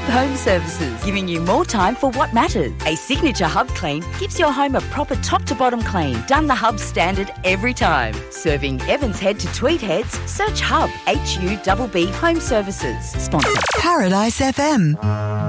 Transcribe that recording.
Home Services, giving you more time for what matters. A signature hub clean gives your home a proper top-to-bottom clean, done the Hub standard every time. Serving Evans Head to Tweed Heads, search Hub, HUBB Home Services. Sponsor Paradise FM.